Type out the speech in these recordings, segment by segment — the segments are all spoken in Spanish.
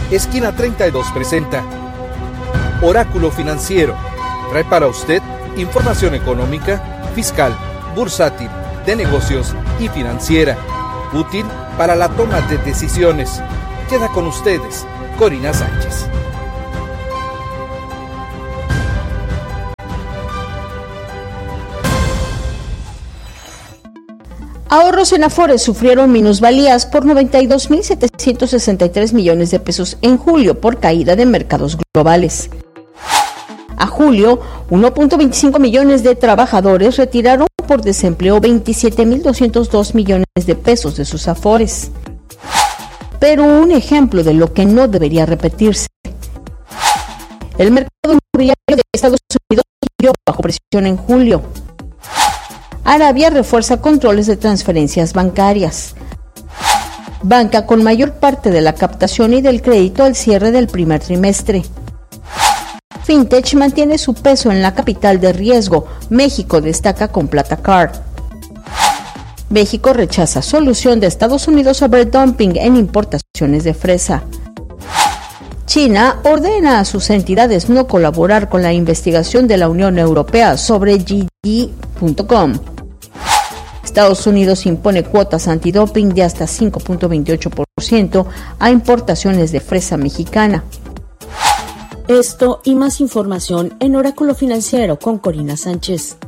Esquina 32 presenta Oráculo Financiero. Trae para usted información económica, fiscal, bursátil, de negocios y financiera, útil para la toma de decisiones. Queda con ustedes, Corina Sánchez. Ahorros en Afores sufrieron minusvalías por 92.763 millones de pesos en julio por caída de mercados globales. A julio, 1.25 millones de trabajadores retiraron por desempleo 27.202 millones de pesos de sus Afores. Pero un ejemplo de lo que no debería repetirse. El mercado inmobiliario de Estados Unidos siguió bajo presión en julio. Arabia refuerza controles de transferencias bancarias. Banca con mayor parte de la captación y del crédito al cierre del primer trimestre. Fintech mantiene su peso en la capital de riesgo. México destaca con Plata México rechaza solución de Estados Unidos sobre dumping en importaciones de fresa. China ordena a sus entidades no colaborar con la investigación de la Unión Europea sobre JD.com. Estados Unidos impone cuotas antidoping de hasta 5.28% a importaciones de fresa mexicana. Esto y más información en Oráculo Financiero con Corina Sánchez.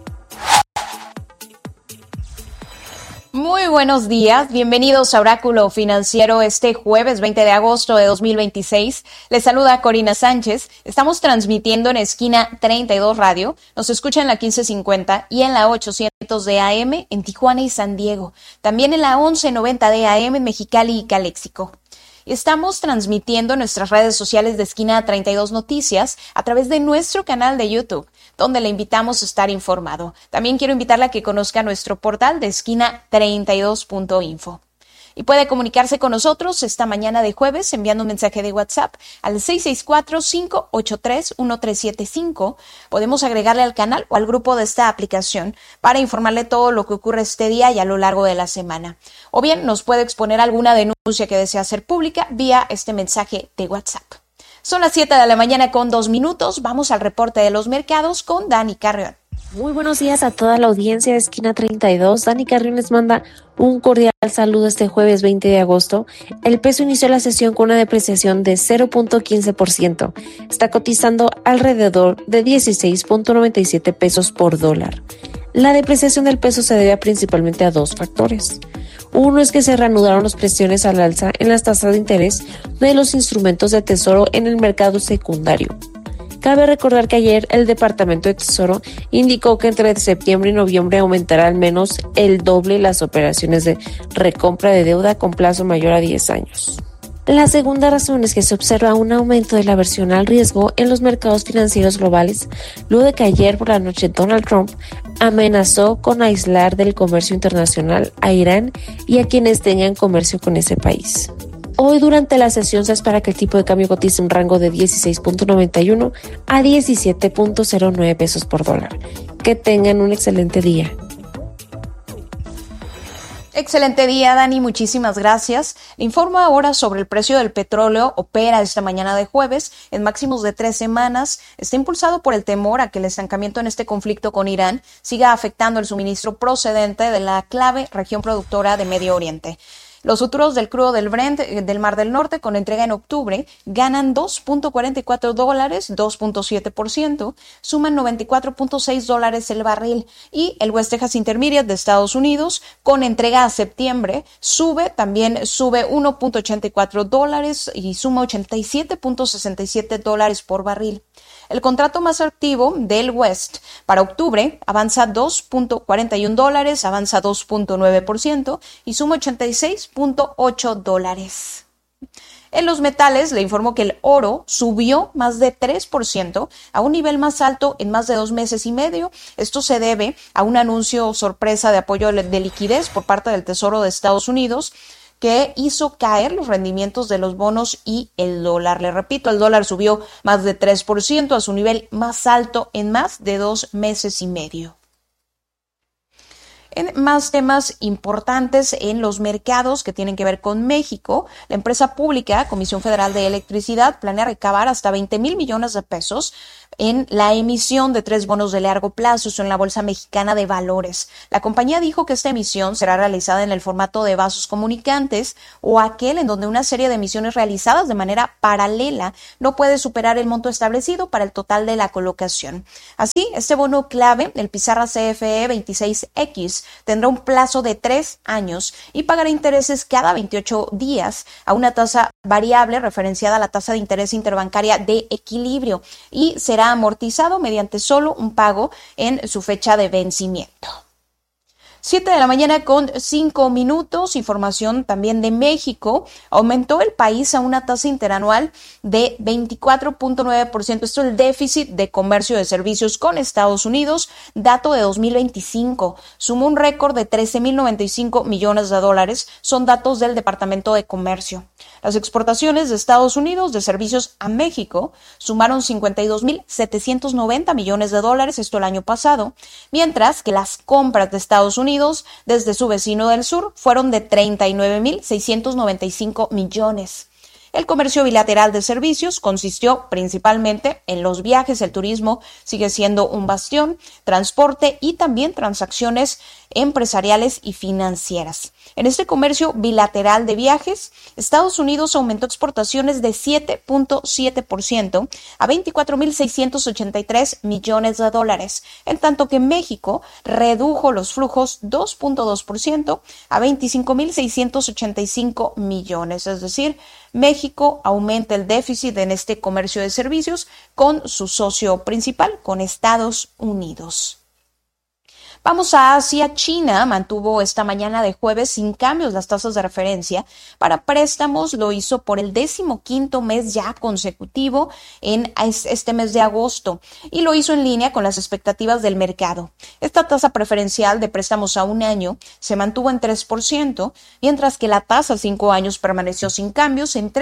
Muy buenos días, bienvenidos a Oráculo Financiero este jueves 20 de agosto de 2026. Les saluda Corina Sánchez. Estamos transmitiendo en Esquina 32 Radio. Nos escucha en la 1550 y en la 800 de AM en Tijuana y San Diego. También en la 1190 de AM en Mexicali y Caléxico. Estamos transmitiendo nuestras redes sociales de Esquina 32 Noticias a través de nuestro canal de YouTube, donde le invitamos a estar informado. También quiero invitarla a que conozca nuestro portal de esquina32.info. Y puede comunicarse con nosotros esta mañana de jueves enviando un mensaje de WhatsApp al 664-583-1375. Podemos agregarle al canal o al grupo de esta aplicación para informarle todo lo que ocurre este día y a lo largo de la semana. O bien nos puede exponer alguna denuncia que desea hacer pública vía este mensaje de WhatsApp. Son las 7 de la mañana con 2 minutos. Vamos al reporte de los mercados con Dani Carrión. Muy buenos días a toda la audiencia de Esquina 32. Dani Carrión les manda un cordial saludo este jueves 20 de agosto. El peso inició la sesión con una depreciación de 0.15%. Está cotizando alrededor de 16.97 pesos por dólar. La depreciación del peso se debe principalmente a dos factores. Uno es que se reanudaron las presiones al alza en las tasas de interés de los instrumentos de tesoro en el mercado secundario. Cabe recordar que ayer el Departamento de Tesoro indicó que entre septiembre y noviembre aumentará al menos el doble las operaciones de recompra de deuda con plazo mayor a 10 años. La segunda razón es que se observa un aumento de la aversión al riesgo en los mercados financieros globales, luego de que ayer por la noche Donald Trump amenazó con aislar del comercio internacional a Irán y a quienes tengan comercio con ese país. Hoy durante la sesión se espera que el tipo de cambio cotice un rango de 16.91 a 17.09 pesos por dólar. Que tengan un excelente día. Excelente día, Dani, muchísimas gracias. Le informo ahora sobre el precio del petróleo. Opera esta mañana de jueves en máximos de 3 semanas. Está impulsado por el temor a que el estancamiento en este conflicto con Irán siga afectando el suministro procedente de la clave región productora de Medio Oriente. Los futuros del crudo del Brent del Mar del Norte con entrega en octubre ganan $2.44, 2.7%, suman $94.6 el barril, y el West Texas Intermediate de Estados Unidos con entrega a septiembre sube 1.84 y suma $87.67 por barril. El contrato más activo del West para octubre avanza $2.41, avanza 2.9% y suma $86.8. En los metales, le informo que el oro subió más de 3% a un nivel más alto en más de 2 meses y medio. Esto se debe a un anuncio sorpresa de apoyo de liquidez por parte del Tesoro de Estados Unidos, que hizo caer los rendimientos de los bonos y el dólar. Le repito, el dólar subió más de 3% a su nivel más alto en más de 2 meses y medio. En más temas importantes en los mercados que tienen que ver con México, la empresa pública Comisión Federal de Electricidad planea recabar hasta 20,000 millones de pesos en la emisión de 3 bonos de largo plazo en la Bolsa Mexicana de Valores. La compañía dijo que esta emisión será realizada en el formato de vasos comunicantes o aquel en donde una serie de emisiones realizadas de manera paralela no puede superar el monto establecido para el total de la colocación. Así, este bono clave, el Pizarra CFE 26X, tendrá un plazo de 3 años y pagará intereses cada 28 días a una tasa variable referenciada a la tasa de interés interbancaria de equilibrio y será amortizado mediante solo un pago en su fecha de vencimiento. 7 de la mañana con 5 minutos, información también de México. Aumentó el país a una tasa interanual de 24.9%. Esto es el déficit de comercio de servicios con Estados Unidos, dato de 2025. Sumó un récord de 13,095 millones de dólares. Son datos del Departamento de Comercio. Las exportaciones de Estados Unidos de servicios a México sumaron 52,790 millones de dólares, esto el año pasado, mientras que las compras de Estados Unidos desde su vecino del sur fueron de 39,695 millones. El comercio bilateral de servicios consistió principalmente en los viajes, el turismo sigue siendo un bastión, transporte y también transacciones empresariales y financieras. En este comercio bilateral de viajes, Estados Unidos aumentó exportaciones de 7.7% a 24,683 millones de dólares, en tanto que México redujo los flujos 2.2% a 25,685 millones, es decir, México aumenta el déficit en este comercio de servicios con su socio principal, con Estados Unidos. Vamos a Asia. China mantuvo esta mañana de jueves sin cambios las tasas de referencia para préstamos. Lo hizo por el 15º mes ya consecutivo en este mes de agosto y lo hizo en línea con las expectativas del mercado. Esta tasa preferencial de préstamos a un año se mantuvo en 3%, mientras que la tasa a 5 años permaneció sin cambios en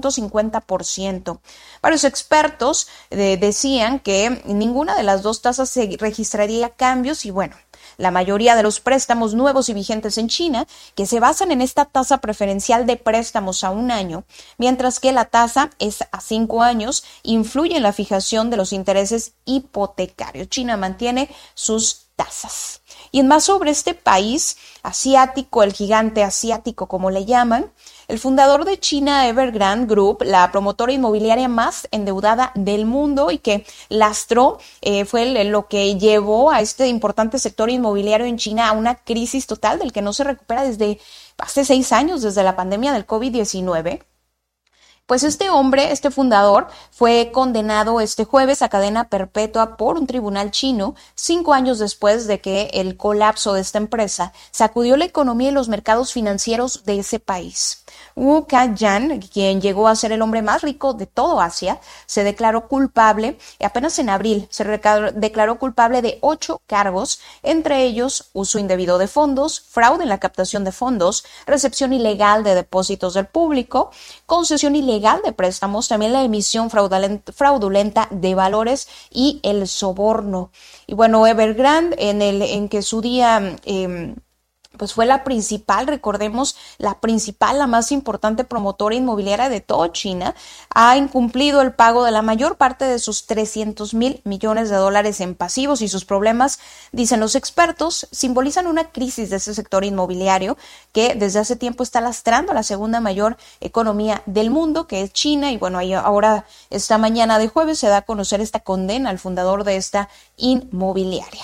3.50%. Varios expertos decían que ninguna de las dos tasas se registraría cambios y bueno, la mayoría de los préstamos nuevos y vigentes en China, que se basan en esta tasa preferencial de préstamos a un año, mientras que la tasa es a 5 años, influye en la fijación de los intereses hipotecarios. China mantiene sus tasas. Y en más sobre este país asiático, el gigante asiático como le llaman, el fundador de China Evergrande Group, la promotora inmobiliaria más endeudada del mundo y que lastró, fue lo que llevó a este importante sector inmobiliario en China a una crisis total del que no se recupera desde hace 6 años, desde la pandemia del COVID-19. Pues este hombre, este fundador, fue condenado este jueves a cadena perpetua por un tribunal chino, 5 años después de que el colapso de esta empresa sacudió la economía y los mercados financieros de ese país. Wu Ka-yan, quien llegó a ser el hombre más rico de todo Asia, se declaró culpable, apenas en abril, se declaró culpable de 8 cargos, entre ellos uso indebido de fondos, fraude en la captación de fondos, recepción ilegal de depósitos del público, concesión ilegal de préstamos, también la emisión fraudulenta de valores y el soborno. Y bueno, Evergrande, en que su día pues fue la principal, recordemos, la más importante promotora inmobiliaria de toda China, ha incumplido el pago de la mayor parte de sus 300,000 millones de dólares en pasivos y sus problemas, dicen los expertos, simbolizan una crisis de ese sector inmobiliario que desde hace tiempo está lastrando a la segunda mayor economía del mundo, que es China, y bueno, ahora esta mañana de jueves se da a conocer esta condena al fundador de esta inmobiliaria.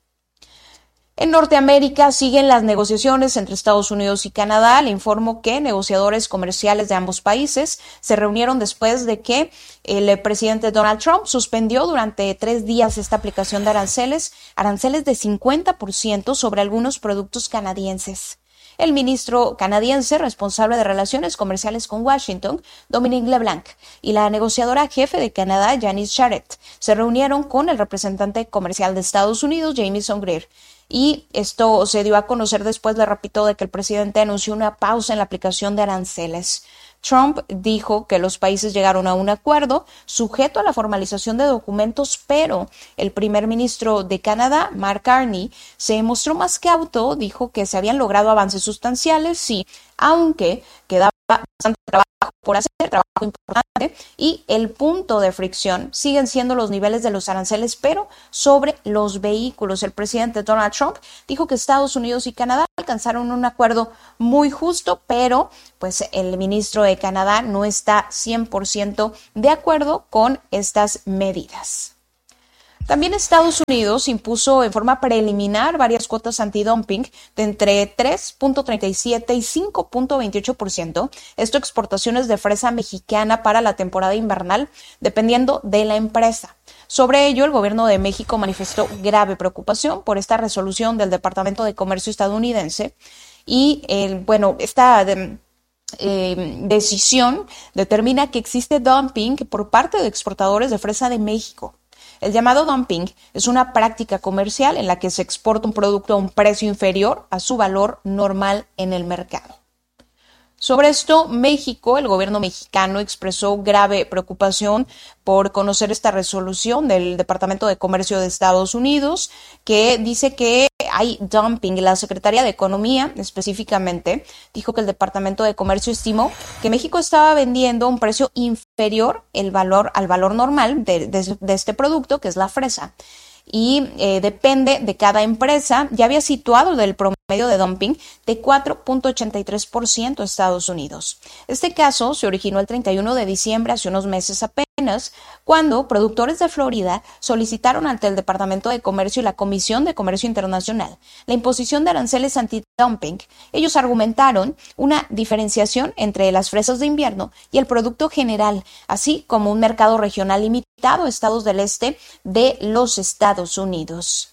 En Norteamérica siguen las negociaciones entre Estados Unidos y Canadá. Le informo que negociadores comerciales de ambos países se reunieron después de que el presidente Donald Trump suspendió durante 3 días esta aplicación de aranceles de 50% sobre algunos productos canadienses. El ministro canadiense responsable de relaciones comerciales con Washington, Dominic LeBlanc, y la negociadora jefe de Canadá, Janice Charest, se reunieron con el representante comercial de Estados Unidos, Jamieson Greer. Y esto se dio a conocer después, le repito, de que el presidente anunció una pausa en la aplicación de aranceles. Trump dijo que los países llegaron a un acuerdo sujeto a la formalización de documentos, pero el primer ministro de Canadá, Mark Carney, se mostró más cauto, dijo que se habían logrado avances sustanciales, sí, aunque quedaba bastante trabajo por hacer, trabajo importante, y el punto de fricción siguen siendo los niveles de los aranceles, pero sobre los vehículos. El presidente Donald Trump dijo que Estados Unidos y Canadá alcanzaron un acuerdo muy justo, pero pues el ministro de Canadá no está 100% de acuerdo con estas medidas. También Estados Unidos impuso en forma preliminar varias cuotas antidumping de entre 3.37 y 5.28%, esto exportaciones de fresa mexicana para la temporada invernal, dependiendo de la empresa. Sobre ello, el gobierno de México manifestó grave preocupación por esta resolución del Departamento de Comercio estadounidense y, esta decisión determina que existe dumping por parte de exportadores de fresa de México. El llamado dumping es una práctica comercial en la que se exporta un producto a un precio inferior a su valor normal en el mercado. Sobre esto, el gobierno mexicano expresó grave preocupación por conocer esta resolución del Departamento de Comercio de Estados Unidos, que dice que hay dumping. La Secretaría de Economía, específicamente, dijo que el Departamento de Comercio estimó que México estaba vendiendo a un precio inferior al valor normal de este producto, que es la fresa. Y depende de cada empresa, ya había situado del promedio de dumping de 4.83% Estados Unidos. Este caso se originó el 31 de diciembre, hace unos meses apenas, cuando productores de Florida solicitaron ante el Departamento de Comercio y la Comisión de Comercio Internacional la imposición de aranceles antidumping. Ellos argumentaron una diferenciación entre las fresas de invierno y el producto general, así como un mercado regional limitado a estados del este de los Estados Unidos.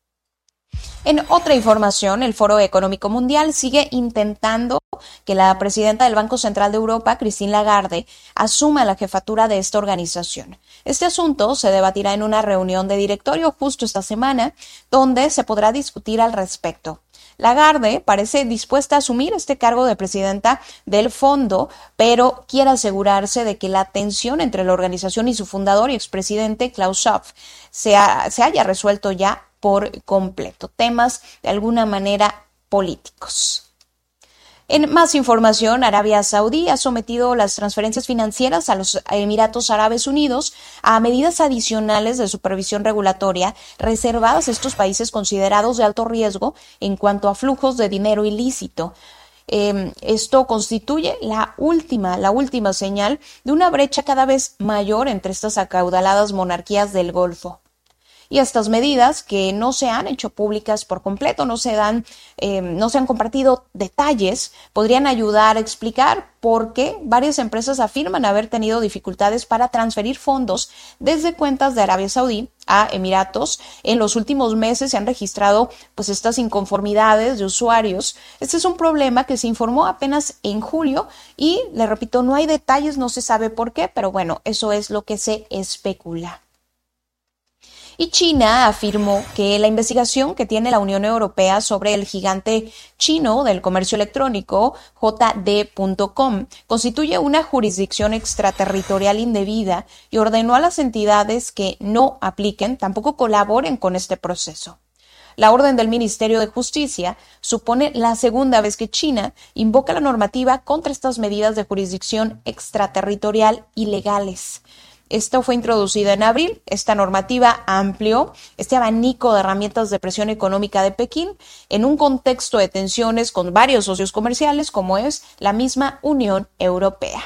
En otra información, el Foro Económico Mundial sigue intentando que la presidenta del Banco Central de Europa, Christine Lagarde, asuma la jefatura de esta organización. Este asunto se debatirá en una reunión de directorio justo esta semana, donde se podrá discutir al respecto. Lagarde parece dispuesta a asumir este cargo de presidenta del fondo, pero quiere asegurarse de que la tensión entre la organización y su fundador y expresidente Klaus Schwab se haya resuelto ya por completo. Temas de alguna manera políticos. En más información, Arabia Saudí ha sometido las transferencias financieras a los Emiratos Árabes Unidos a medidas adicionales de supervisión regulatoria reservadas a estos países considerados de alto riesgo en cuanto a flujos de dinero ilícito. Esto constituye la última señal de una brecha cada vez mayor entre estas acaudaladas monarquías del Golfo. Y estas medidas, que no se han hecho públicas por completo, no se han compartido detalles, podrían ayudar a explicar por qué varias empresas afirman haber tenido dificultades para transferir fondos desde cuentas de Arabia Saudí a Emiratos. En los últimos meses se han registrado estas inconformidades de usuarios. Este es un problema que se informó apenas en julio y, le repito, no hay detalles, no se sabe por qué, pero bueno, eso es lo que se especula. Y China afirmó que la investigación que tiene la Unión Europea sobre el gigante chino del comercio electrónico, JD.com, constituye una jurisdicción extraterritorial indebida y ordenó a las entidades que no apliquen, tampoco colaboren con este proceso. La orden del Ministerio de Justicia supone la segunda vez que China invoca la normativa contra estas medidas de jurisdicción extraterritorial ilegales. Esto fue introducido en abril. Esta normativa amplió este abanico de herramientas de presión económica de Pekín en un contexto de tensiones con varios socios comerciales, como es la misma Unión Europea.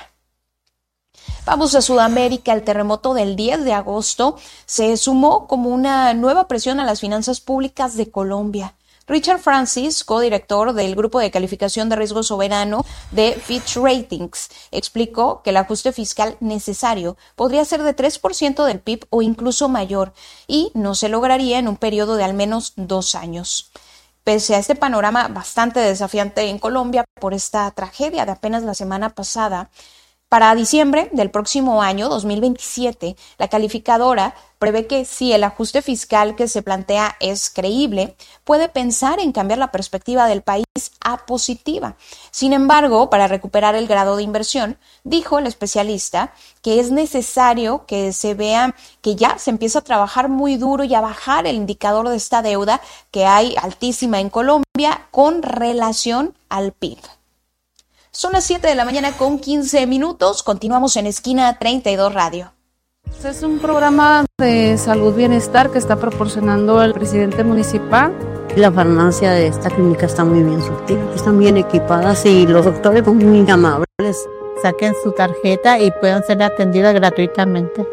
Vamos a Sudamérica. El terremoto del 10 de agosto se sumó como una nueva presión a las finanzas públicas de Colombia. Richard Francis, codirector del Grupo de Calificación de Riesgo Soberano de Fitch Ratings, explicó que el ajuste fiscal necesario podría ser de 3% del PIB o incluso mayor y no se lograría en un periodo de al menos 2 años. Pese a este panorama bastante desafiante en Colombia por esta tragedia de apenas la semana pasada, Para diciembre del próximo año, 2027, la calificadora prevé que si el ajuste fiscal que se plantea es creíble, puede pensar en cambiar la perspectiva del país a positiva. Sin embargo, para recuperar el grado de inversión, dijo el especialista que es necesario que se vea que ya se empieza a trabajar muy duro y a bajar el indicador de esta deuda que hay altísima en Colombia con relación al PIB. Son las 7 de la mañana con 15 minutos. Continuamos en Esquina 32 Radio. Es un programa de salud bienestar que está proporcionando el presidente municipal. La farmacia de esta clínica está muy bien surtida, están bien equipadas y los doctores son muy amables. Saquen su tarjeta y puedan ser atendidas gratuitamente.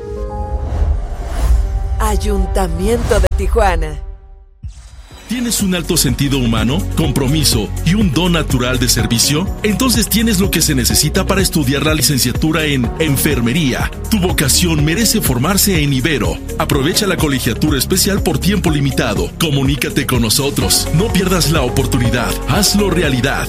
Ayuntamiento de Tijuana. ¿Tienes un alto sentido humano, compromiso y un don natural de servicio? Entonces tienes lo que se necesita para estudiar la licenciatura en Enfermería. Tu vocación merece formarse en Ibero. Aprovecha la colegiatura especial por tiempo limitado. Comunícate con nosotros. No pierdas la oportunidad. Hazlo realidad.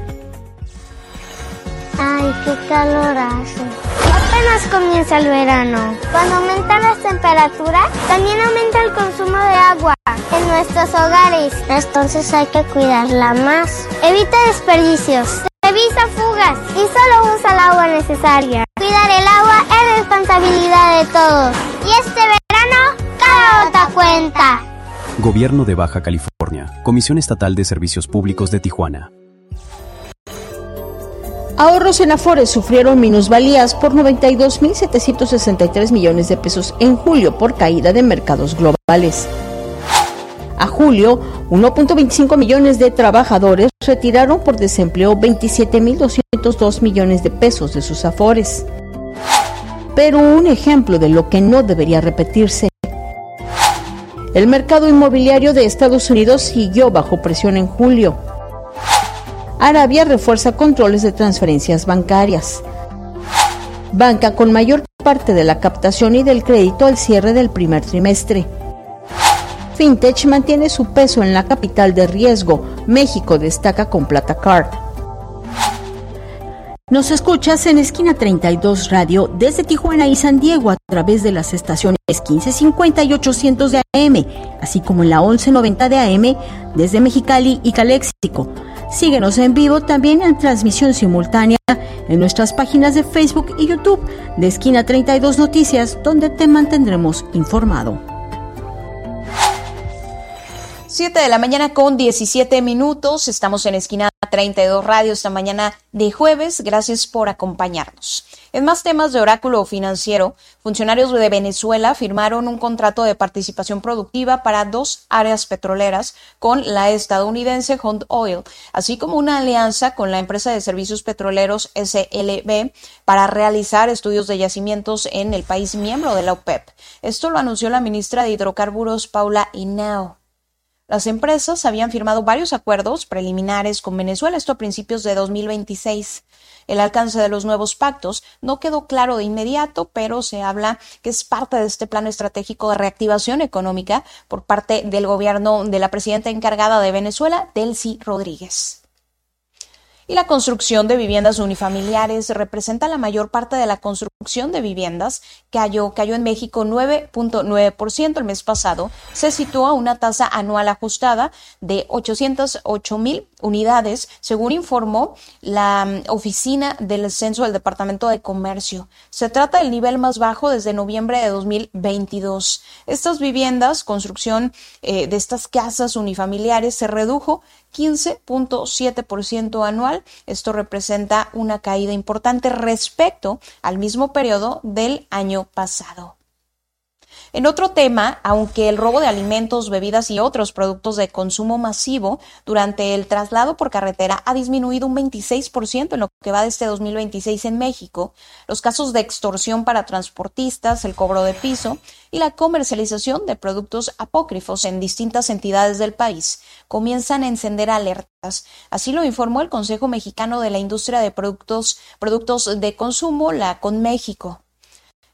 Ay, qué calor hace. Apenas comienza el verano. Cuando aumentan las temperaturas, también aumenta el consumo de agua en nuestros hogares. Entonces hay que cuidarla más. Evita desperdicios. Revisa fugas y solo usa el agua necesaria. Cuidar el agua es responsabilidad de todos. Y este verano, cada gota cuenta. Gobierno de Baja California. Comisión Estatal de Servicios Públicos de Tijuana. Ahorros en Afores sufrieron minusvalías por 92.763 millones de pesos en julio por caída de mercados globales. A julio, 1.25 millones de trabajadores retiraron por desempleo 27.202 millones de pesos de sus Afores. Pero un ejemplo de lo que no debería repetirse. El mercado inmobiliario de Estados Unidos siguió bajo presión en julio. Arabia refuerza controles de transferencias bancarias. Banca con mayor parte de la captación y del crédito al cierre del primer trimestre. Fintech mantiene su peso en la capital de riesgo. México destaca con Platacard. Nos escuchas en Esquina 32 Radio desde Tijuana y San Diego a través de las estaciones 1550 y 800 de AM, así como en la 1190 de AM desde Mexicali y Caléxico. Síguenos en vivo también en transmisión simultánea en nuestras páginas de Facebook y YouTube de Esquina 32 Noticias, donde te mantendremos informado. 7 de la mañana con 17 minutos. Estamos en Esquina 32 Radio esta mañana de jueves. Gracias por acompañarnos. En más temas de Oráculo Financiero, funcionarios de Venezuela firmaron un contrato de participación productiva para 2 áreas petroleras con la estadounidense Hunt Oil, así como una alianza con la empresa de servicios petroleros SLB para realizar estudios de yacimientos en el país miembro de la OPEP. Esto lo anunció la ministra de Hidrocarburos, Paula Henao. Las empresas habían firmado varios acuerdos preliminares con Venezuela, esto a principios de 2026. El alcance de los nuevos pactos no quedó claro de inmediato, pero se habla que es parte de este plano estratégico de reactivación económica por parte del gobierno de la presidenta encargada de Venezuela, Delcy Rodríguez. Y la construcción de viviendas unifamiliares representa la mayor parte de la construcción de viviendas. Cayó en México 9.9% el mes pasado. Se situó a una tasa anual ajustada de 808,000 unidades, según informó la oficina del censo del Departamento de Comercio. Se trata del nivel más bajo desde noviembre de 2022. Estas viviendas, construcción de estas casas unifamiliares, se redujo 15.7% anual. Esto representa una caída importante respecto al mismo periodo del año pasado. En otro tema, aunque el robo de alimentos, bebidas y otros productos de consumo masivo durante el traslado por carretera ha disminuido un 26% en lo que va de este 2026 en México, los casos de extorsión para transportistas, el cobro de piso y la comercialización de productos apócrifos en distintas entidades del país comienzan a encender alertas. Así lo informó el Consejo Mexicano de la Industria de Productos de Consumo, la CONMéxico.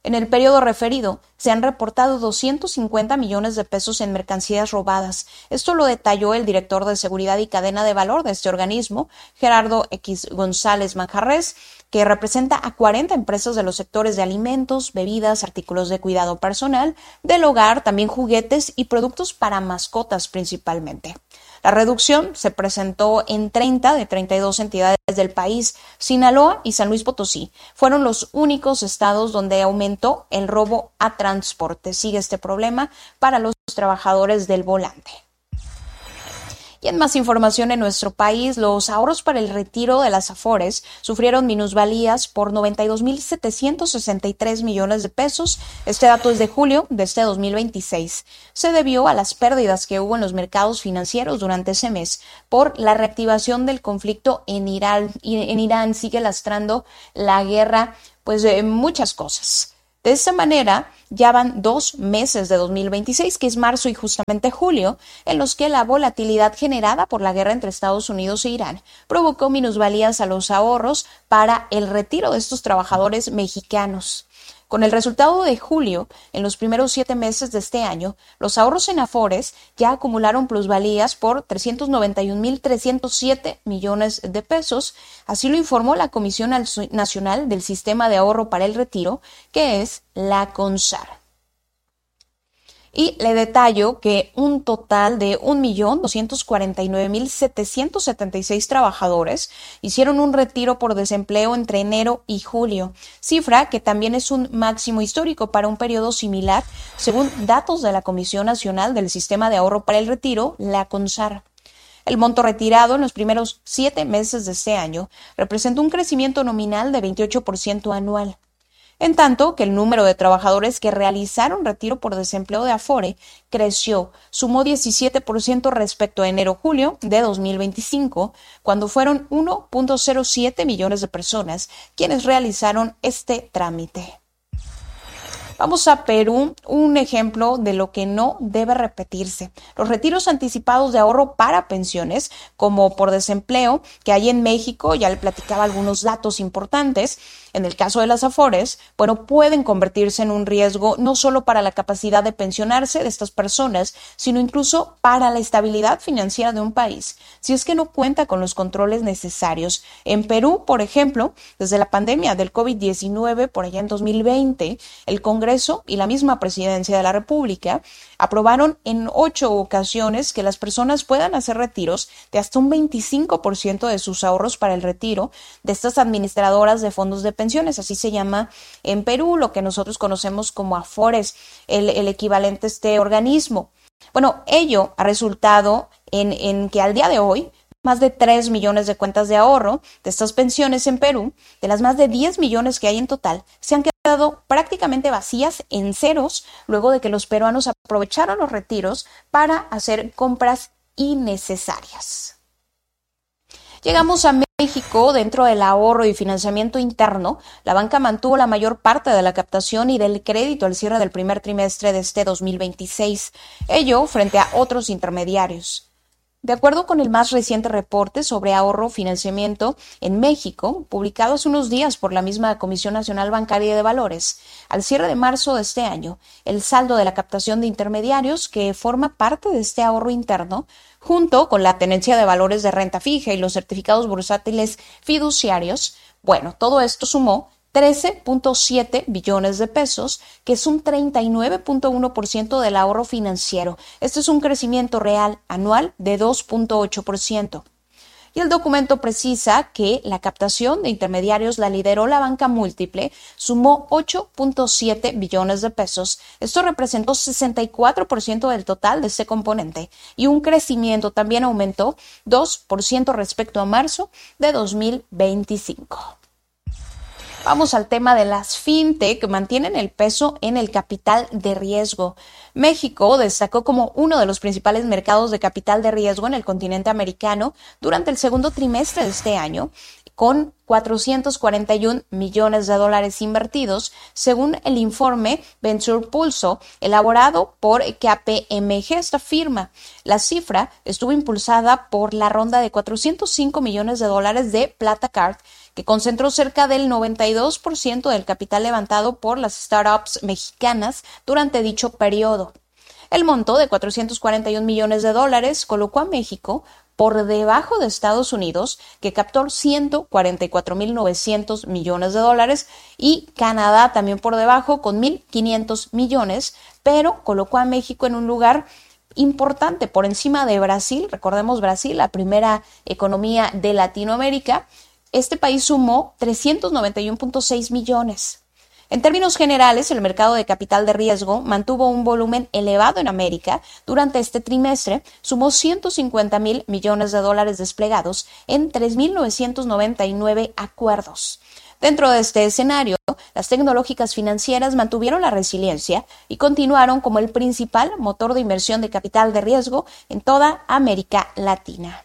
En el periodo referido, se han reportado 250 millones de pesos en mercancías robadas. Esto lo detalló el director de Seguridad y Cadena de Valor de este organismo, Gerardo X. González Manjarres, que representa a 40 empresas de los sectores de alimentos, bebidas, artículos de cuidado personal, del hogar, también juguetes y productos para mascotas principalmente. La reducción se presentó en 30 de 32 entidades del país. Sinaloa y San Luis Potosí fueron los únicos estados donde aumentó el robo a transporte. Sigue este problema para los trabajadores del volante. Y en más información en nuestro país, los ahorros para el retiro de las Afores sufrieron minusvalías por 92.763 millones de pesos. Este dato es de julio de este 2026. Se debió a las pérdidas que hubo en los mercados financieros durante ese mes por la reactivación del conflicto en Irán. En Irán sigue lastrando la guerra, muchas cosas. De esta manera, ya van 2 meses de 2026, que es marzo y justamente julio, en los que la volatilidad generada por la guerra entre Estados Unidos e Irán provocó minusvalías a los ahorros para el retiro de estos trabajadores mexicanos. Con el resultado de julio, en los primeros 7 meses de este año, los ahorros en Afores ya acumularon plusvalías por 391.307 millones de pesos. Así lo informó la Comisión Nacional del Sistema de Ahorro para el Retiro, que es la CONSAR. Y le detallo que un total de 1.249.776 trabajadores hicieron un retiro por desempleo entre enero y julio, cifra que también es un máximo histórico para un periodo similar, según datos de la Comisión Nacional del Sistema de Ahorro para el Retiro, la CONSAR. El monto retirado en los primeros 7 meses de este año representa un crecimiento nominal de 28% anual. En tanto que el número de trabajadores que realizaron retiro por desempleo de Afore creció, sumó 17% respecto a enero-julio de 2025, cuando fueron 1.07 millones de personas quienes realizaron este trámite. Vamos a Perú, un ejemplo de lo que no debe repetirse. Los retiros anticipados de ahorro para pensiones, como por desempleo, que hay en México, ya le platicaba algunos datos importantes. En el caso de las Afores, pueden convertirse en un riesgo no solo para la capacidad de pensionarse de estas personas, sino incluso para la estabilidad financiera de un país, si es que no cuenta con los controles necesarios. En Perú, por ejemplo, desde la pandemia del COVID-19, por allá en 2020, el Congreso y la misma Presidencia de la República aprobaron en 8 ocasiones que las personas puedan hacer retiros de hasta un 25% de sus ahorros para el retiro de estas administradoras de fondos de pensiones, así se llama en Perú, lo que nosotros conocemos como Afores, el equivalente a este organismo. Ello ha resultado en que al día de hoy más de 3 millones de cuentas de ahorro de estas pensiones en Perú, de las más de 10 millones que hay en total, se han quedado prácticamente vacías en ceros luego de que los peruanos aprovecharon los retiros para hacer compras innecesarias. Llegamos a México. Dentro del ahorro y financiamiento interno, la banca mantuvo la mayor parte de la captación y del crédito al cierre del primer trimestre de este 2026, ello frente a otros intermediarios. De acuerdo con el más reciente reporte sobre ahorro financiamiento en México, publicado hace unos días por la misma Comisión Nacional Bancaria y de Valores, al cierre de marzo de este año, el saldo de la captación de intermediarios, que forma parte de este ahorro interno, junto con la tenencia de valores de renta fija y los certificados bursátiles fiduciarios, todo esto sumó 13.7 billones de pesos, que es un 39.1% del ahorro financiero. Este es un crecimiento real anual de 2.8%. Y el documento precisa que la captación de intermediarios la lideró la banca múltiple, sumó 8.7 billones de pesos. Esto representó 64% del total de este componente y un crecimiento también aumentó 2% respecto a marzo de 2025. Vamos al tema de las fintech, que mantienen el peso en el capital de riesgo. México destacó como uno de los principales mercados de capital de riesgo en el continente americano durante el segundo trimestre de este año, con 441 millones de dólares invertidos, según el informe Venture Pulso, elaborado por KPMG, esta firma. La cifra estuvo impulsada por la ronda de 405 millones de dólares de Platacard, que concentró cerca del 92% del capital levantado por las startups mexicanas durante dicho periodo. El monto de 441 millones de dólares colocó a México por debajo de Estados Unidos, que captó 144.900 millones de dólares, y Canadá también por debajo con 1.500 millones, pero colocó a México en un lugar importante por encima de Brasil. Recordemos, Brasil, la primera economía de Latinoamérica. Este país sumó 391.6 millones. En términos generales, el mercado de capital de riesgo mantuvo un volumen elevado en América. Durante este trimestre, sumó 150.000 millones de dólares desplegados en 3.999 acuerdos. Dentro de este escenario, las tecnológicas financieras mantuvieron la resiliencia y continuaron como el principal motor de inversión de capital de riesgo en toda América Latina.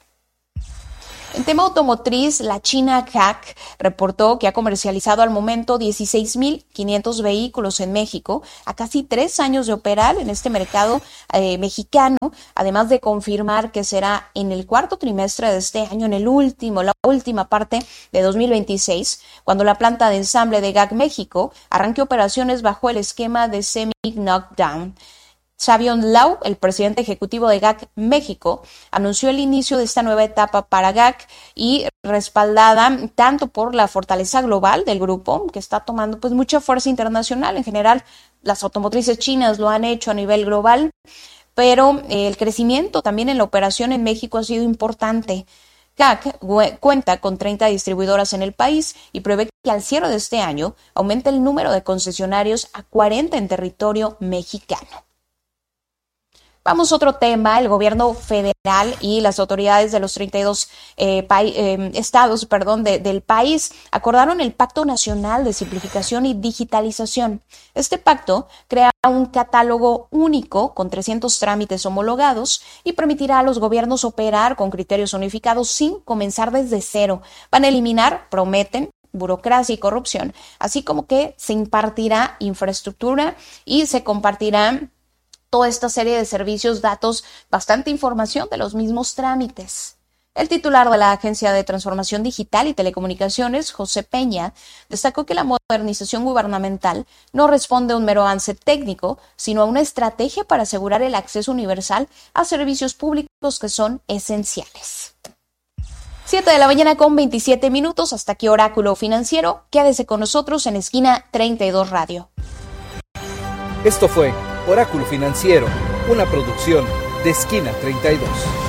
En tema automotriz, la China CAC reportó que ha comercializado al momento 16.500 vehículos en México, a casi 3 años de operar en este mercado mexicano, además de confirmar que será en el cuarto trimestre de este año, la última parte de 2026, cuando la planta de ensamble de GAC México arranque operaciones bajo el esquema de semi-knockdown. Savion Lau, el presidente ejecutivo de GAC México, anunció el inicio de esta nueva etapa para GAC y respaldada tanto por la fortaleza global del grupo, que está tomando pues mucha fuerza internacional. En general, las automotrices chinas lo han hecho a nivel global, pero el crecimiento también en la operación en México ha sido importante. GAC cuenta con 30 distribuidoras en el país y prevé que al cierre de este año aumente el número de concesionarios a 40 en territorio mexicano. Vamos a otro tema. El gobierno federal y las autoridades de los 32 estados del país acordaron el Pacto Nacional de Simplificación y Digitalización. Este pacto crea un catálogo único con 300 trámites homologados y permitirá a los gobiernos operar con criterios unificados sin comenzar desde cero. Van a eliminar, prometen, burocracia y corrupción, así como que se impartirá infraestructura y se compartirá toda esta serie de servicios, datos, bastante información de los mismos trámites. El titular de la Agencia de Transformación Digital y Telecomunicaciones, José Peña, destacó que la modernización gubernamental no responde a un mero avance técnico, sino a una estrategia para asegurar el acceso universal a servicios públicos que son esenciales. 7:27 a.m. Hasta aquí Oráculo Financiero. Quédese con nosotros en Esquina 32 Radio. Esto fue Oráculo Financiero, una producción de Esquina 32.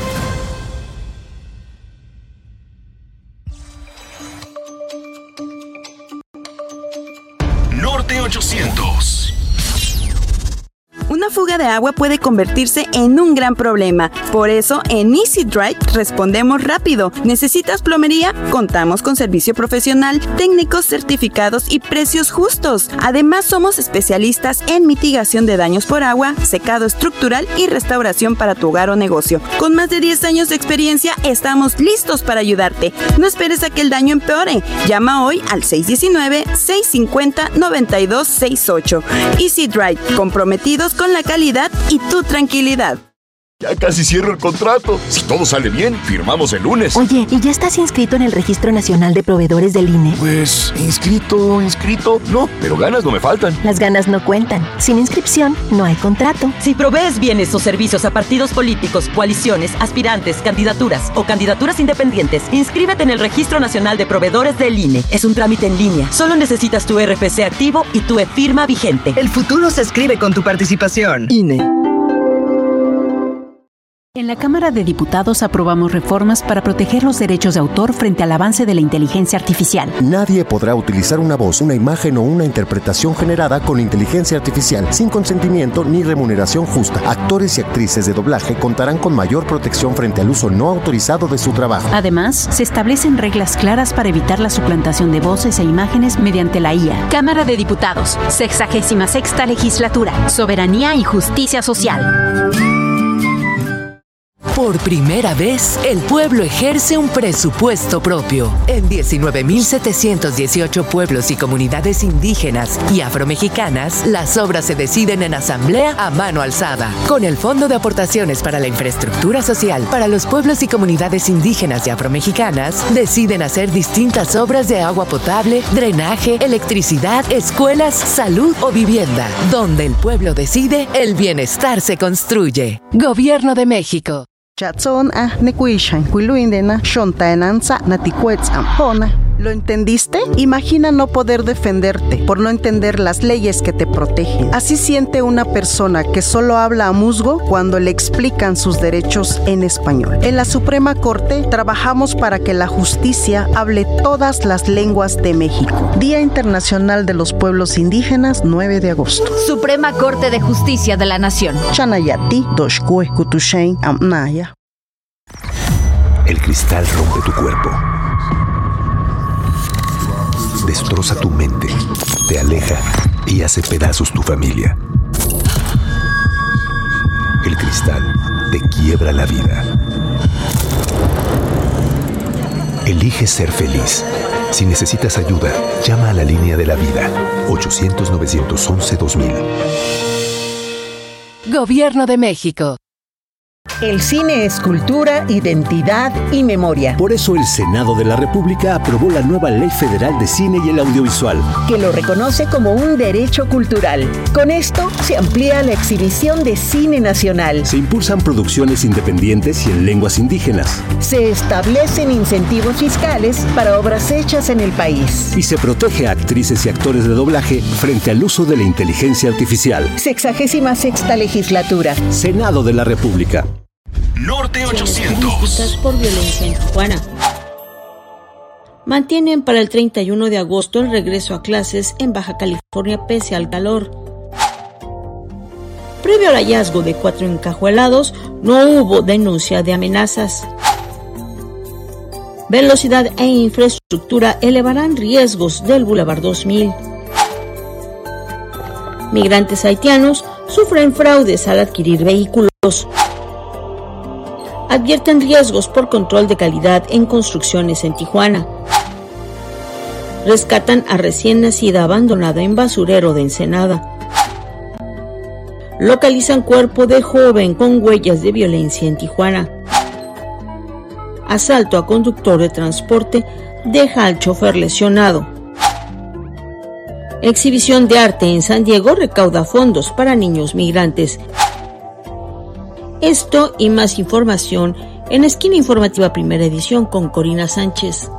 Norte 800. Una fuga de agua puede convertirse en un gran problema. Por eso, en Easy Dry respondemos rápido. ¿Necesitas plomería? Contamos con servicio profesional, técnicos certificados y precios justos. Además, somos especialistas en mitigación de daños por agua, secado estructural y restauración para tu hogar o negocio. Con más de 10 años de experiencia, estamos listos para ayudarte. No esperes a que el daño empeore. Llama hoy al 619-650-9268. Easy Dry, comprometidos con la calidad y tu tranquilidad. Ya casi cierro el contrato. Si todo sale bien, firmamos el lunes. Oye, ¿y ya estás inscrito en el Registro Nacional de Proveedores del INE? Pues, inscrito, no, pero ganas no me faltan. Las ganas no cuentan. Sin inscripción, no hay contrato. Si provees bienes o servicios a partidos políticos, coaliciones, aspirantes, candidaturas o candidaturas independientes, inscríbete en el Registro Nacional de Proveedores del INE. Es un trámite en línea. Solo necesitas tu RFC activo y tu e-firma vigente. El futuro se escribe con tu participación. INE. En la Cámara de Diputados aprobamos reformas para proteger los derechos de autor frente al avance de la inteligencia artificial. Nadie podrá utilizar una voz, una imagen o una interpretación generada con inteligencia artificial sin consentimiento ni remuneración justa. Actores y actrices de doblaje contarán con mayor protección frente al uso no autorizado de su trabajo. Además, se establecen reglas claras para evitar la suplantación de voces e imágenes mediante la IA. Cámara de Diputados, 66ª Legislatura, Soberanía y Justicia Social. Por primera vez, el pueblo ejerce un presupuesto propio. En 19.718 pueblos y comunidades indígenas y afromexicanas, las obras se deciden en asamblea a mano alzada. Con el Fondo de Aportaciones para la Infraestructura Social para los pueblos y comunidades indígenas y afromexicanas, deciden hacer distintas obras de agua potable, drenaje, electricidad, escuelas, salud o vivienda. Donde el pueblo decide, el bienestar se construye. Gobierno de México. ¿Lo entendiste? Imagina no poder defenderte por no entender las leyes que te protegen. Así siente una persona que solo habla a musgo cuando le explican sus derechos en español. En la Suprema Corte trabajamos para que la justicia hable todas las lenguas de México. Día Internacional de los Pueblos Indígenas, 9 de agosto. Suprema Corte de Justicia de la Nación. Chanayati, Doshkue, Kutushain, Amnaya. El cristal rompe tu cuerpo. Destroza tu mente, te aleja y hace pedazos tu familia. El cristal te quiebra la vida. Elige ser feliz. Si necesitas ayuda, llama a la línea de la vida, 800-911-2000. Gobierno de México. El cine es cultura, identidad y memoria. Por eso el Senado de la República aprobó la nueva Ley Federal de Cine y el Audiovisual, que lo reconoce como un derecho cultural. Con esto se amplía la exhibición de cine nacional. Se impulsan producciones independientes y en lenguas indígenas. Se establecen incentivos fiscales para obras hechas en el país. Y se protege a actrices y actores de doblaje frente al uso de la inteligencia artificial. 66ª Legislatura. Senado de la República. Norte 800. Por violencia en Tijuana. Mantienen para el 31 de agosto el regreso a clases en Baja California pese al calor. Previo al hallazgo de 4 encajuelados, no hubo denuncia de amenazas. Velocidad e infraestructura elevarán riesgos del Boulevard 2000. Migrantes haitianos sufren fraudes al adquirir vehículos. Advierten riesgos por control de calidad en construcciones en Tijuana. Rescatan a recién nacida abandonada en basurero de Ensenada. Localizan cuerpo de joven con huellas de violencia en Tijuana. Asalto a conductor de transporte deja al chofer lesionado. Exhibición de arte en San Diego recauda fondos para niños migrantes. Esto y más información en Esquina Informativa Primera Edición con Corina Sánchez.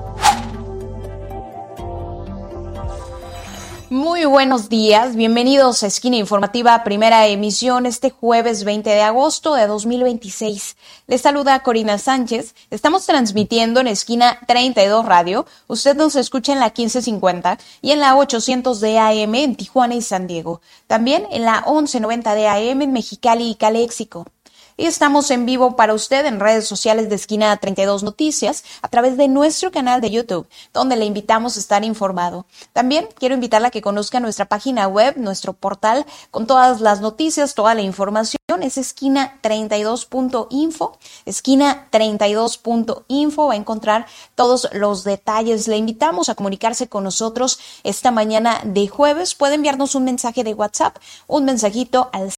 Muy buenos días, bienvenidos a Esquina Informativa Primera Emisión este jueves 20 de agosto de 2026. Les saluda Corina Sánchez, estamos transmitiendo en Esquina 32 Radio, usted nos escucha en la 1550 y en la 800 de AM en Tijuana y San Diego, también en la 1190 de AM en Mexicali y Caléxico. Y estamos en vivo para usted en redes sociales de Esquina 32 Noticias a través de nuestro canal de YouTube, donde le invitamos a estar informado. También quiero invitarla a que conozca nuestra página web, nuestro portal con todas las noticias, toda la información. Es esquina32.info, esquina32.info, va a encontrar todos los detalles. Le invitamos a comunicarse con nosotros esta mañana de jueves. Puede enviarnos un mensaje de WhatsApp, un mensajito al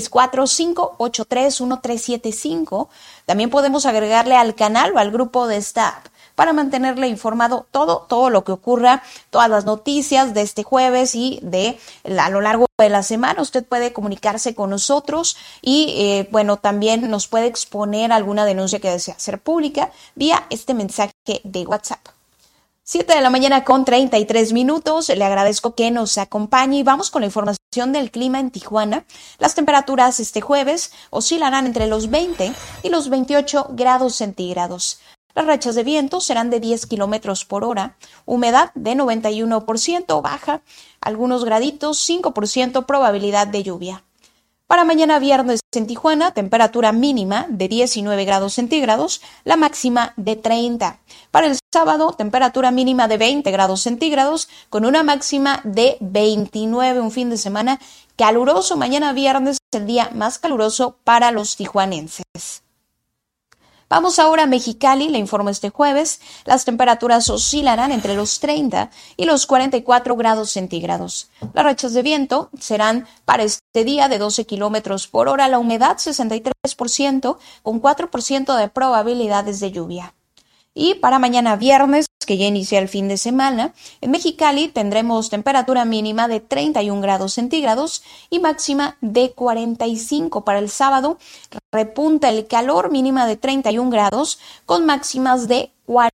664-583-1375. También podemos agregarle al canal o al grupo de staff para mantenerle informado todo lo que ocurra, todas las noticias de este jueves y a lo largo de la semana. Usted puede comunicarse con nosotros y también nos puede exponer alguna denuncia que desea hacer pública vía este mensaje de WhatsApp. 7 de la mañana con 33 minutos. Le agradezco que nos acompañe y vamos con la información del clima en Tijuana. Las temperaturas este jueves oscilarán entre los 20 y los 28 grados centígrados. Las rachas de viento serán de 10 kilómetros por hora, humedad de 91%, baja, algunos graditos, 5% probabilidad de lluvia. Para mañana viernes en Tijuana, temperatura mínima de 19 grados centígrados, la máxima de 30. Para el sábado, temperatura mínima de 20 grados centígrados, con una máxima de 29, un fin de semana caluroso. Mañana viernes, el día más caluroso para los tijuanenses. Vamos ahora a Mexicali, le informo este jueves. Las temperaturas oscilarán entre los 30 y los 44 grados centígrados. Las rachas de viento serán para este día de 12 kilómetros por hora, la humedad 63%, con 4% de probabilidades de lluvia. Y para mañana viernes, que ya inicia el fin de semana, en Mexicali tendremos temperatura mínima de 31 grados centígrados y máxima de 45. Para el sábado repunta el calor, mínima de 31 grados con máximas de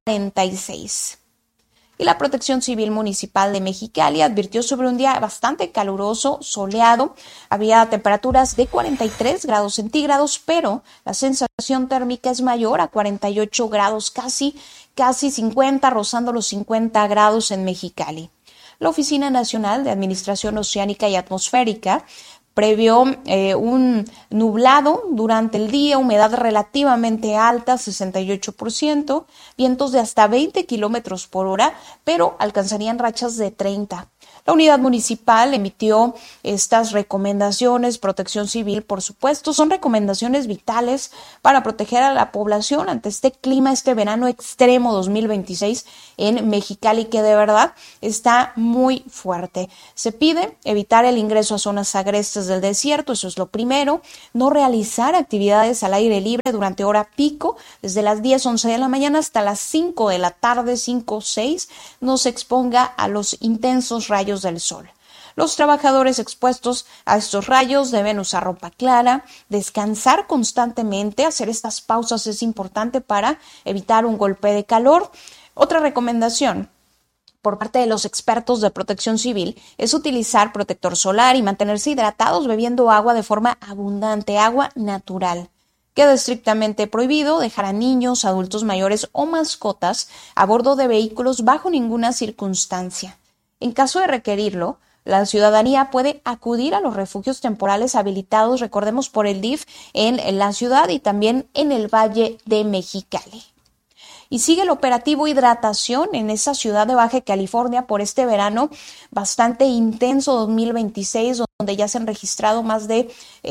46. Y la Protección Civil Municipal de Mexicali advirtió sobre un día bastante caluroso, soleado. Había temperaturas de 43 grados centígrados, pero la sensación térmica es mayor a 48 grados, casi 50, rozando los 50 grados en Mexicali. La Oficina Nacional de Administración Oceánica y Atmosférica previó un nublado durante el día, humedad relativamente alta, 68%, vientos de hasta 20 kilómetros por hora, pero alcanzarían rachas de 30. La unidad municipal emitió estas recomendaciones, Protección Civil, por supuesto, son recomendaciones vitales para proteger a la población ante este clima, este verano extremo 2026 en Mexicali, que de verdad está muy fuerte. Se pide evitar el ingreso a zonas agrestes del desierto, eso es lo primero, no realizar actividades al aire libre durante hora pico, desde las 10-11 de la mañana hasta las 5 de la tarde, 5-6, no se exponga a los intensos rayos del sol. Los trabajadores expuestos a estos rayos deben usar ropa clara, descansar constantemente, hacer estas pausas es importante para evitar un golpe de calor. Otra recomendación por parte de los expertos de Protección Civil es utilizar protector solar y mantenerse hidratados bebiendo agua de forma abundante, agua natural. Queda estrictamente prohibido dejar a niños, adultos mayores o mascotas a bordo de vehículos bajo ninguna circunstancia. En caso de requerirlo, la ciudadanía puede acudir a los refugios temporales habilitados, recordemos, por el DIF en la ciudad y también en el Valle de Mexicali. Y sigue el operativo hidratación en esa ciudad de Baja California por este verano bastante intenso 2026, donde ya se han registrado más de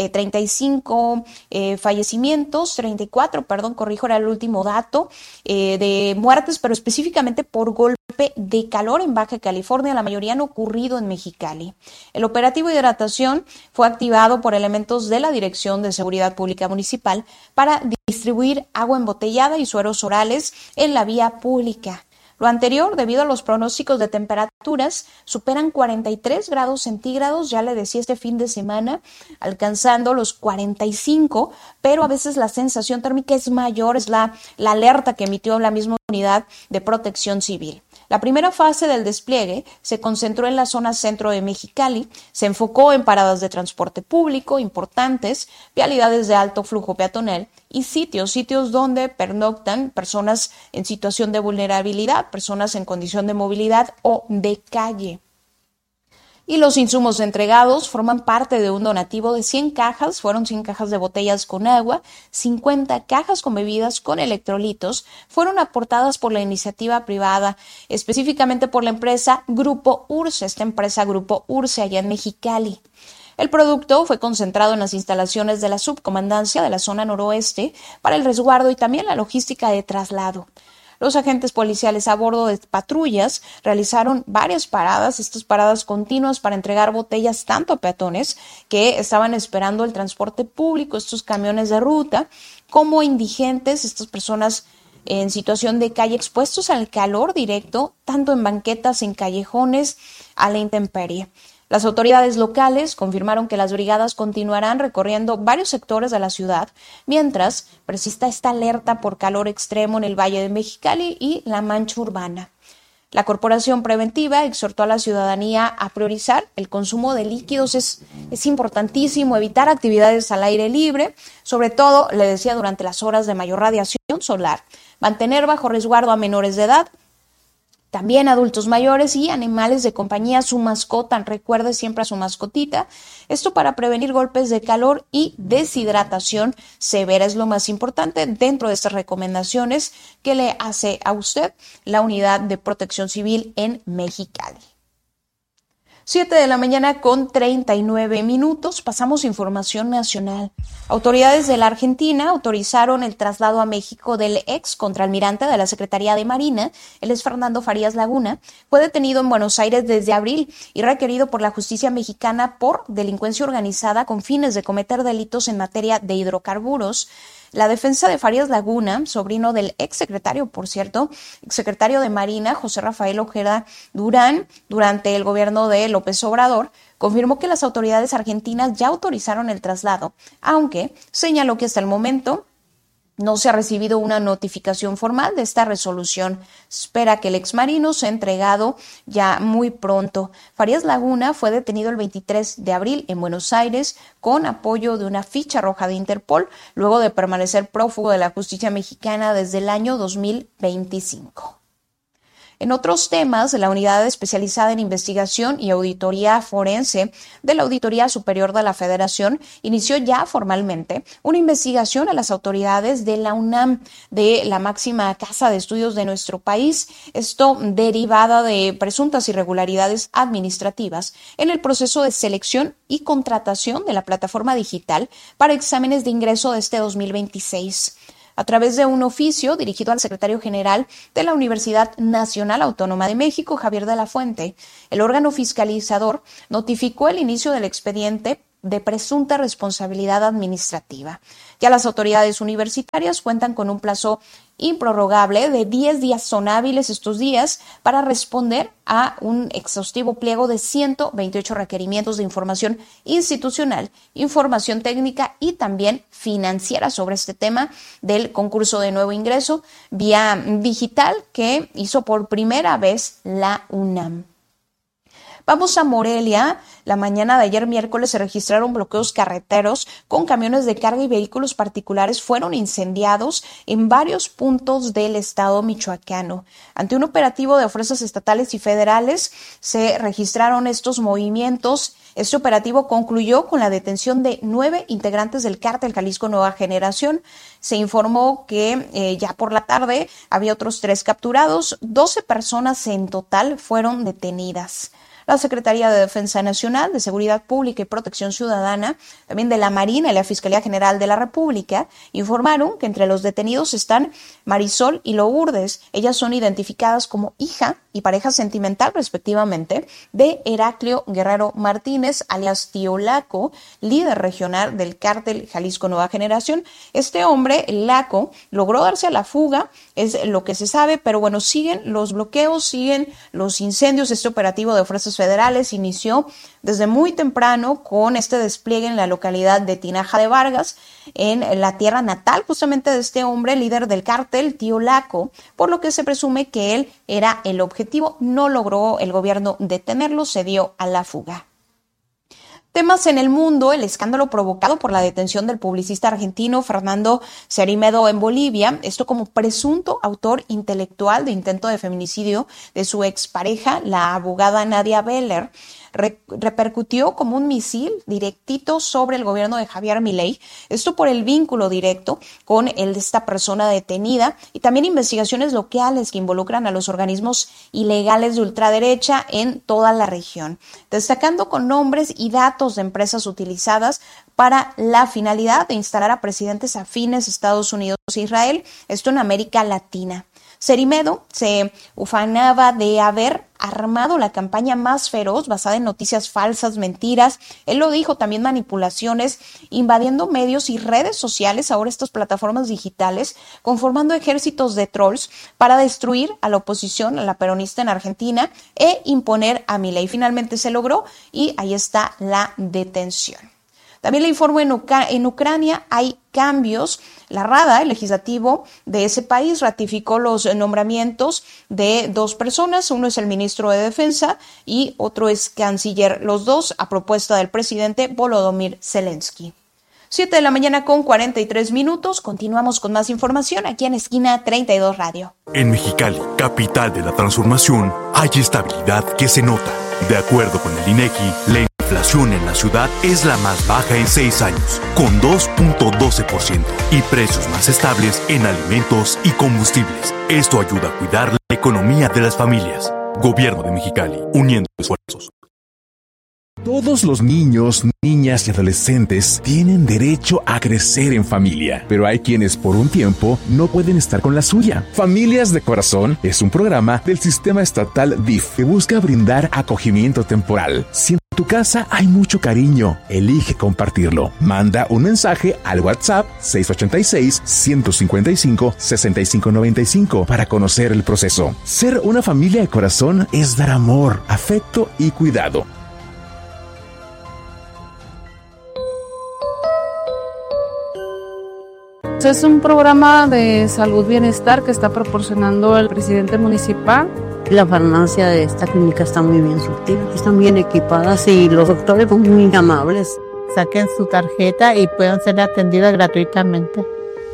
34, era el último dato, de muertes, pero específicamente por golpe de calor en Baja California, la mayoría han ocurrido en Mexicali. El operativo de hidratación fue activado por elementos de la Dirección de Seguridad Pública Municipal para distribuir agua embotellada y sueros orales en la vía pública. Lo anterior, debido a los pronósticos de temperaturas, superan 43 grados centígrados, ya le decía, este fin de semana, alcanzando los 45, pero a veces la sensación térmica es mayor, es la alerta que emitió la misma unidad de Protección Civil. La primera fase del despliegue se concentró en la zona centro de Mexicali, se enfocó en paradas de transporte público importantes, vialidades de alto flujo peatonal y sitios donde pernoctan personas en situación de vulnerabilidad, personas en condición de movilidad o de calle. Y los insumos entregados forman parte de un donativo de 100 cajas, fueron 100 cajas de botellas con agua, 50 cajas con bebidas con electrolitos, fueron aportadas por la iniciativa privada, específicamente por la empresa Grupo Urce, esta empresa Grupo Urce allá en Mexicali. El producto fue concentrado en las instalaciones de la subcomandancia de la zona noroeste para el resguardo y también la logística de traslado. Los agentes policiales a bordo de patrullas realizaron varias paradas, estas paradas continuas para entregar botellas tanto a peatones que estaban esperando el transporte público, estos camiones de ruta, como indigentes, estas personas en situación de calle expuestos al calor directo, tanto en banquetas, en callejones, a la intemperie. Las autoridades locales confirmaron que las brigadas continuarán recorriendo varios sectores de la ciudad, mientras persista esta alerta por calor extremo en el Valle de Mexicali y la Mancha Urbana. La Corporación Preventiva exhortó a la ciudadanía a priorizar el consumo de líquidos. Es importantísimo evitar actividades al aire libre, sobre todo, le decía, durante las horas de mayor radiación solar. Mantener bajo resguardo a menores de edad, también adultos mayores y animales de compañía, su mascota, recuerde siempre a su mascotita. Esto para prevenir golpes de calor y deshidratación severa es lo más importante dentro de estas recomendaciones que le hace a usted la Unidad de Protección Civil en Mexicali. 7 de la mañana con 39 minutos. Pasamos a información nacional. Autoridades de la Argentina autorizaron el traslado a México del ex contraalmirante de la Secretaría de Marina, él es Fernando Farías Laguna. Fue detenido en Buenos Aires desde abril y requerido por la justicia mexicana por delincuencia organizada con fines de cometer delitos en materia de hidrocarburos. La defensa de Farías Laguna, sobrino del exsecretario, por cierto, exsecretario de Marina, José Rafael Ojeda Durán, durante el gobierno de López Obrador, confirmó que las autoridades argentinas ya autorizaron el traslado, aunque señaló que hasta el momento no se ha recibido una notificación formal de esta resolución. Espera que el exmarino sea entregado ya muy pronto. Farías Laguna fue detenido el 23 de abril en Buenos Aires con apoyo de una ficha roja de Interpol, luego de permanecer prófugo de la justicia mexicana desde el año 2025. En otros temas, la Unidad Especializada en Investigación y Auditoría Forense de la Auditoría Superior de la Federación inició ya formalmente una investigación a las autoridades de la UNAM, de la máxima casa de estudios de nuestro país, esto derivada de presuntas irregularidades administrativas en el proceso de selección y contratación de la plataforma digital para exámenes de ingreso de este 2026. A través de un oficio dirigido al secretario general de la Universidad Nacional Autónoma de México, Javier de la Fuente, el órgano fiscalizador notificó el inicio del expediente de presunta responsabilidad administrativa. Ya las autoridades universitarias cuentan con un plazo improrrogable de 10 días, son hábiles estos días, para responder a un exhaustivo pliego de 128 requerimientos de información institucional, información técnica y también financiera sobre este tema del concurso de nuevo ingreso vía digital que hizo por primera vez la UNAM. Vamos a Morelia. La mañana de ayer miércoles se registraron bloqueos carreteros con camiones de carga y vehículos particulares fueron incendiados en varios puntos del estado michoacano. Ante un operativo de fuerzas estatales y federales se registraron estos movimientos. Este operativo concluyó con la detención de 9 integrantes del cártel Jalisco Nueva Generación. Se informó que ya por la tarde había otros 3 capturados. 12 personas en total fueron detenidas. La Secretaría de Defensa Nacional, de Seguridad Pública y Protección Ciudadana, también de la Marina y la Fiscalía General de la República, informaron que entre los detenidos están Marisol y Lourdes. Ellas son identificadas como hija y pareja sentimental, respectivamente, de Heraclio Guerrero Martínez, alias Tío Laco, líder regional del cártel Jalisco Nueva Generación. Este hombre, Laco, logró darse a la fuga, es lo que se sabe, pero bueno, siguen los bloqueos, siguen los incendios. Este operativo de fuerzas federales inició desde muy temprano con este despliegue en la localidad de Tinaja de Vargas, en la tierra natal justamente de este hombre, líder del cártel, Tío Laco, por lo que se presume que él era el objetivo. No logró el gobierno detenerlo, se dio a la fuga. Temas en el mundo, el escándalo provocado por la detención del publicista argentino Fernando Cermedo en Bolivia, esto como presunto autor intelectual de intento de feminicidio de su expareja, la abogada Nadia Beller, repercutió como un misil directito sobre el gobierno de Javier Milei, esto por el vínculo directo con el de esta persona detenida y también investigaciones locales que involucran a los organismos ilegales de ultraderecha en toda la región, destacando con nombres y datos de empresas utilizadas para la finalidad de instalar a presidentes afines a Estados Unidos e Israel, esto en América Latina. Cermedo se ufanaba de haber armado la campaña más feroz basada en noticias falsas, mentiras. Él lo dijo, también manipulaciones, invadiendo medios y redes sociales, ahora estas plataformas digitales, conformando ejércitos de trolls para destruir a la oposición, a la peronista en Argentina, e imponer a Milei. Finalmente se logró y ahí está la detención. También le informo, en Ucrania hay cambios. La Rada, el legislativo de ese país, ratificó los nombramientos de 2 personas. Uno es el ministro de Defensa y otro es canciller. Los dos a propuesta del presidente Volodymyr Zelensky. 7 de la mañana con 43 minutos. Continuamos con más información aquí en Esquina 32 Radio. En Mexicali, capital de la transformación, hay estabilidad que se nota. De acuerdo con el INEGI, la inflación en la ciudad es la más baja en 6 años, con 2.12%, y precios más estables en alimentos y combustibles. Esto ayuda a cuidar la economía de las familias. Gobierno de Mexicali, uniendo esfuerzos. Todos los niños, niñas y adolescentes tienen derecho a crecer en familia, pero hay quienes por un tiempo no pueden estar con la suya. Familias de Corazón es un programa del sistema estatal DIF que busca brindar acogimiento temporal. Si en tu casa hay mucho cariño, elige compartirlo. Manda un mensaje al WhatsApp 686-155-6595 para conocer el proceso. Ser una familia de corazón es dar amor, afecto y cuidado. Es un programa de salud bienestar que está proporcionando el presidente municipal. La farmacia de esta clínica está muy bien surtida, están bien equipadas y los doctores son muy amables. Saquen su tarjeta y puedan ser atendidas gratuitamente.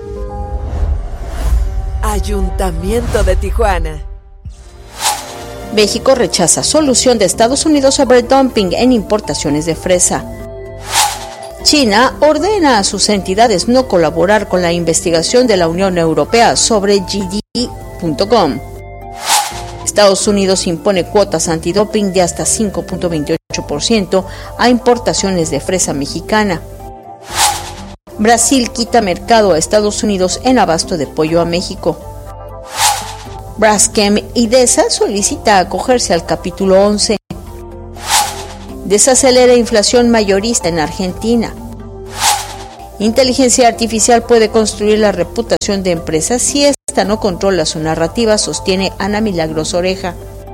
Ayuntamiento de Tijuana. México rechaza solución de Estados Unidos sobre el dumping en importaciones de fresa. China ordena a sus entidades no colaborar con la investigación de la Unión Europea sobre JD.com. Estados Unidos impone cuotas antidoping de hasta 5.28% a importaciones de fresa mexicana. Brasil quita mercado a Estados Unidos en abasto de pollo a México. Braskem y DESA solicita acogerse al capítulo 11. Desacelera inflación mayorista en Argentina. Inteligencia artificial puede construir la reputación de empresas si ésta no controla su narrativa, sostiene Ana Milagros Oreja.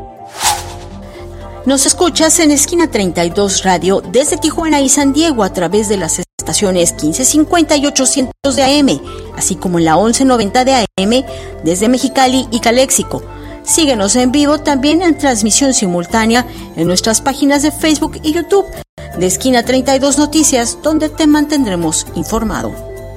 Nos escuchas en Esquina 32 Radio desde Tijuana y San Diego a través de las estaciones 1550 y 800 de AM, así como en la 1190 de AM desde Mexicali y Caléxico. Síguenos en vivo también en transmisión simultánea en nuestras páginas de Facebook y YouTube de Esquina 32 Noticias, donde te mantendremos informado.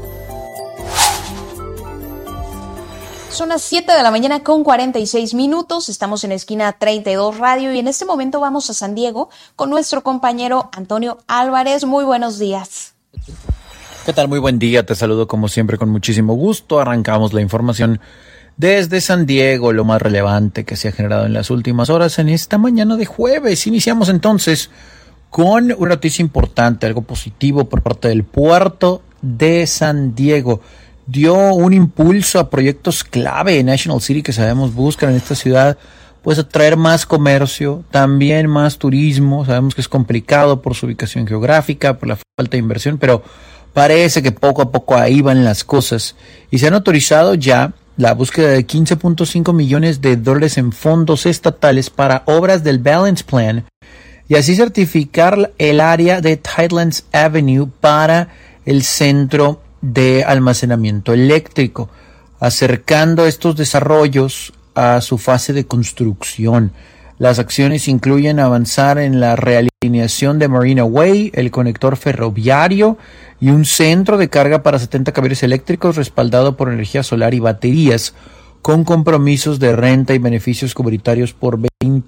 Son las 7 de la mañana con 46 minutos. Estamos en Esquina 32 Radio y en este momento vamos a San Diego con nuestro compañero Antonio Álvarez. Muy buenos días. ¿Qué tal? Muy buen día. Te saludo como siempre con muchísimo gusto. Arrancamos la información desde San Diego, lo más relevante que se ha generado en las últimas horas en esta mañana de jueves. Iniciamos entonces con una noticia importante, algo positivo por parte del puerto de San Diego. Dio un impulso a proyectos clave en National City que sabemos buscan en esta ciudad, pues atraer más comercio, también más turismo. Sabemos que es complicado por su ubicación geográfica, por la falta de inversión, pero parece que poco a poco ahí van las cosas. Y se han autorizado ya la búsqueda de $15.5 millones en fondos estatales para obras del Balance Plan y así certificar el área de Tidelands Avenue para el centro de almacenamiento eléctrico, acercando estos desarrollos a su fase de construcción. Las acciones incluyen avanzar en la realineación de Marina Way, el conector ferroviario y un centro de carga para 70 camiones eléctricos respaldado por energía solar y baterías, con compromisos de renta y beneficios comunitarios por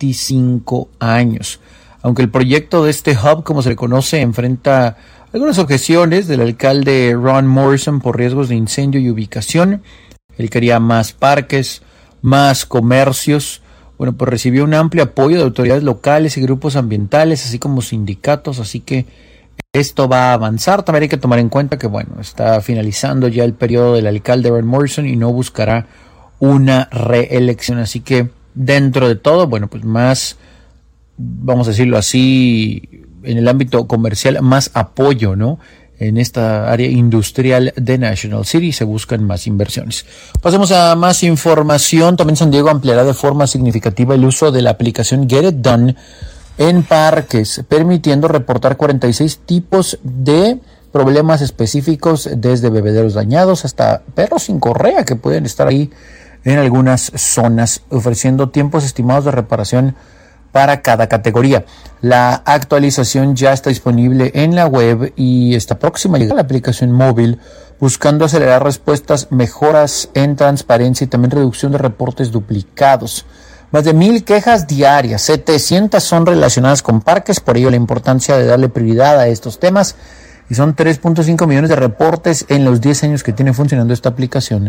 25 años. Aunque el proyecto de este hub, como se le conoce, enfrenta algunas objeciones del alcalde Ron Morrison por riesgos de incendio y ubicación, él quería más parques, más comercios. Bueno, pues recibió un amplio apoyo de autoridades locales y grupos ambientales, así como sindicatos, así que esto va a avanzar. También hay que tomar en cuenta que, bueno, está finalizando ya el periodo del alcalde Ron Morrison y no buscará una reelección, así que dentro de todo, bueno, pues más, vamos a decirlo así, en el ámbito comercial, más apoyo, ¿no? En esta área industrial de National City se buscan más inversiones. Pasemos a más información. También San Diego ampliará de forma significativa el uso de la aplicación Get It Done en parques, permitiendo reportar 46 tipos de problemas específicos, desde bebederos dañados hasta perros sin correa que pueden estar ahí en algunas zonas, ofreciendo tiempos estimados de reparación para cada categoría. La actualización ya está disponible en la web y está próxima a llegar a la aplicación móvil, buscando acelerar respuestas, mejoras en transparencia y también reducción de reportes duplicados. Más de 1,000 quejas diarias, 700 son relacionadas con parques, por ello la importancia de darle prioridad a estos temas. Y son 3.5 millones de reportes en los 10 años que tiene funcionando esta aplicación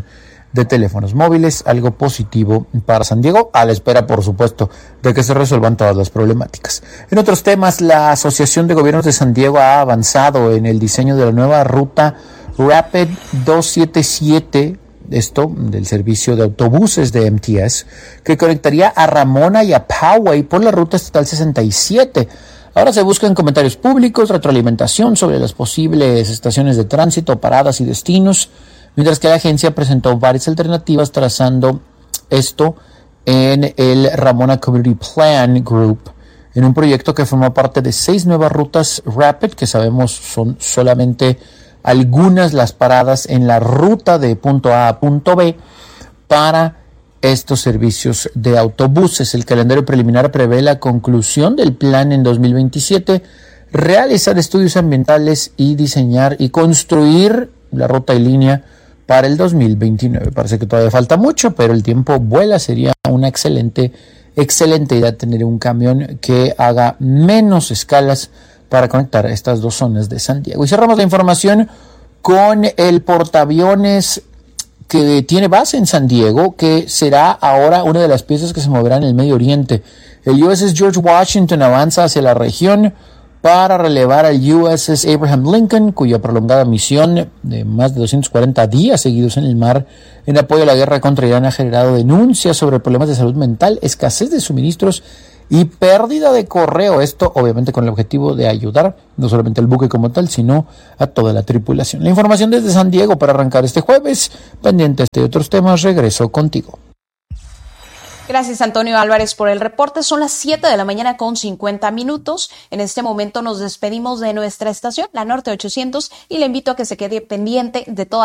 de teléfonos móviles, algo positivo para San Diego, a la espera, por supuesto, de que se resuelvan todas las problemáticas. En otros temas, la Asociación de Gobiernos de San Diego ha avanzado en el diseño de la nueva ruta Rapid 277, esto del servicio de autobuses de MTS, que conectaría a Ramona y a Poway por la ruta estatal 67. Ahora se buscan comentarios públicos, retroalimentación sobre las posibles estaciones de tránsito, paradas y destinos, mientras que la agencia presentó varias alternativas trazando esto en el Ramona Community Plan Group, en un proyecto que forma parte de 6 nuevas rutas Rapid, que sabemos son solamente algunas las paradas en la ruta de punto A a punto B para estos servicios de autobuses. El calendario preliminar prevé la conclusión del plan en 2027, realizar estudios ambientales y diseñar y construir la ruta y línea para el 2029. Parece que todavía falta mucho, pero el tiempo vuela. Sería una excelente idea tener un camión que haga menos escalas para conectar estas dos zonas de San Diego. Y cerramos la información con el portaaviones que tiene base en San Diego, que será ahora una de las piezas que se moverá en el Medio Oriente. El USS George Washington avanza hacia la región para relevar al USS Abraham Lincoln, cuya prolongada misión de más de 240 días seguidos en el mar en apoyo a la guerra contra Irán ha generado denuncias sobre problemas de salud mental, escasez de suministros y pérdida de correo. Esto obviamente con el objetivo de ayudar no solamente al buque como tal, sino a toda la tripulación. La información desde San Diego para arrancar este jueves. Pendientes de otros temas, regreso contigo. Gracias, Antonio Álvarez, por el reporte. Son las 7 de la mañana con 50 minutos. En este momento nos despedimos de nuestra estación, la Norte 800, y le invito a que se quede pendiente de toda